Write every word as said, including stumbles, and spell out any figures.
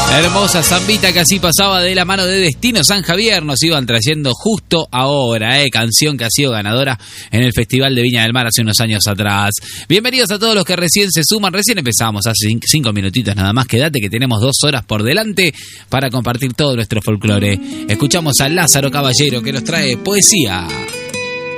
Hermosa zambita que así pasaba de la mano de Destino San Javier. Nos iban trayendo justo ahora, eh, canción que ha sido ganadora en el Festival de Viña del Mar hace unos años atrás. Bienvenidos a todos los que recién se suman. Recién empezamos, hace cinco, cinco minutitos nada más. Quédate que tenemos dos horas por delante para compartir todo nuestro folclore. Escuchamos a Lázaro Caballero que nos trae poesía.